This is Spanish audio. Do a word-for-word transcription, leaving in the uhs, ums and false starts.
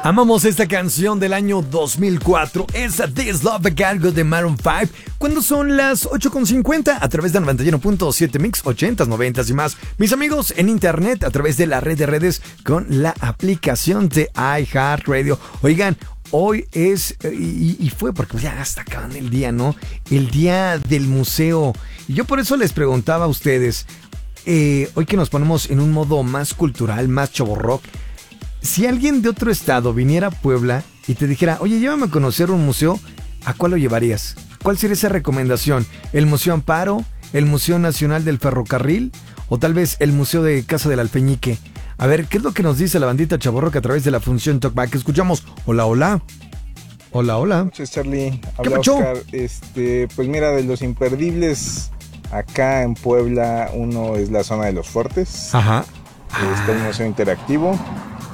Amamos esta canción del año dos mil cuatro, es This Love a Cargo de Maroon cinco, cuando son las ocho con cincuenta a través de noventa y uno punto siete Mix, ochentas, noventas y más. Mis amigos en internet a través de la red de redes con la aplicación de iHeartRadio. Oigan, hoy es, y, y fue porque ya hasta acaban el día, ¿no? El día del museo. Y yo por eso les preguntaba a ustedes, eh, hoy que nos ponemos en un modo más cultural, más choborrock, si alguien de otro estado viniera a Puebla y te dijera, oye, llévame a conocer un museo, ¿a cuál lo llevarías? ¿Cuál sería esa recomendación? ¿El Museo Amparo? ¿El Museo Nacional del Ferrocarril? ¿O tal vez el Museo de Casa del Alfeñique? A ver, ¿qué es lo que nos dice la bandita chaborroca a través de la función Talkback? Escuchamos, hola, hola. Hola, hola. Buenas noches, Charlie. ¿Qué Habla pacho? Oscar. Este, pues mira, de los imperdibles acá en Puebla, uno es la zona de los fuertes. Ajá. Está el Museo Interactivo.